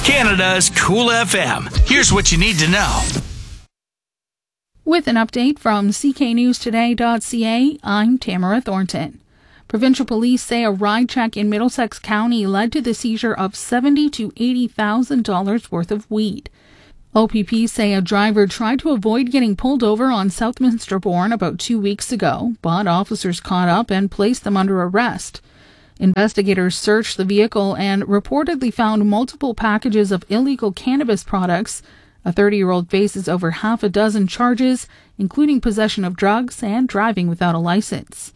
Canada's Cool FM. Here's what you need to know. With an update from cknewstoday.ca, I'm Tamara Thornton. Provincial police say a ride check in Middlesex County led to the seizure of $70,000 to $80,000 worth of weed. OPP say a driver tried to avoid getting pulled over on Southminster Bourne about 2 weeks ago, but officers caught up and placed them under arrest. Investigators searched the vehicle and reportedly found multiple packages of illegal cannabis products. A 30-year-old faces over half a dozen charges, including possession of drugs and driving without a license.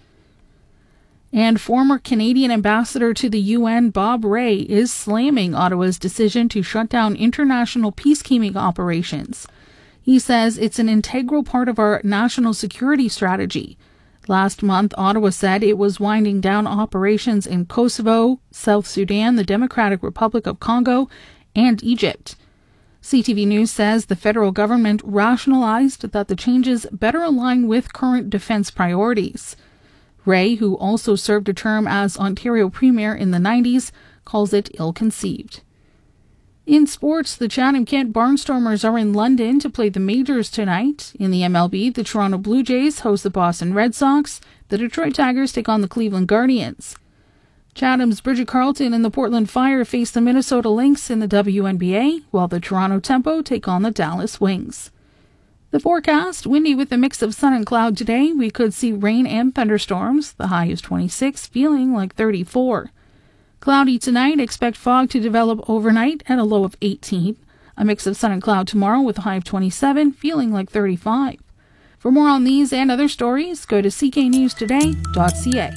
And former Canadian ambassador to the UN, Bob Rae, is slamming Ottawa's decision to shut down international peacekeeping operations. He says it's an integral part of our national security strategy. Last month, Ottawa said it was winding down operations in Kosovo, South Sudan, the Democratic Republic of Congo, and Egypt. CTV News says the federal government rationalized that the changes better align with current defense priorities. Rae, who also served a term as Ontario Premier in the 90s, calls it ill-conceived. In sports, the Chatham-Kent Barnstormers are in London to play the Majors tonight. In the MLB, the Toronto Blue Jays host the Boston Red Sox. The Detroit Tigers take on the Cleveland Guardians. Chatham's Bridget Carleton and the Portland Fire face the Minnesota Lynx in the WNBA, while the Toronto Tempo take on the Dallas Wings. The forecast, windy with a mix of sun and cloud today. We could see rain and thunderstorms. The high is 26, feeling like 34. Cloudy tonight, expect fog to develop overnight at a low of 18. A mix of sun and cloud tomorrow with a high of 27, feeling like 35. For more on these and other stories, go to cknewstoday.ca.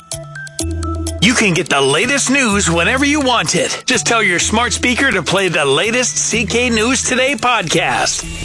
You can get the latest news whenever you want it. Just tell your smart speaker to play the latest CK News Today podcast.